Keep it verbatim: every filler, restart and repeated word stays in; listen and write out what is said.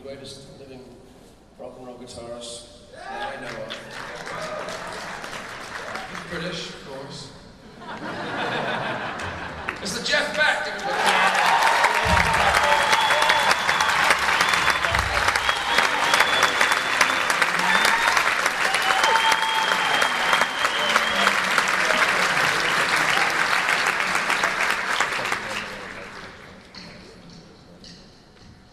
greatest living rock and roll guitarist that I know of. British, of course. It's the Jeff Beck, everybody.